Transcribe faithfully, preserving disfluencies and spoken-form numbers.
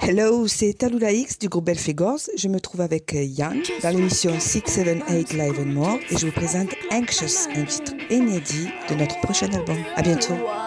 Hello, c'est Talula X du groupe Belphégor. Je me trouve avec Yann dans l'émission six sept huit Live and More et je vous présente Anxious, un titre inédit de notre prochain album. À bientôt.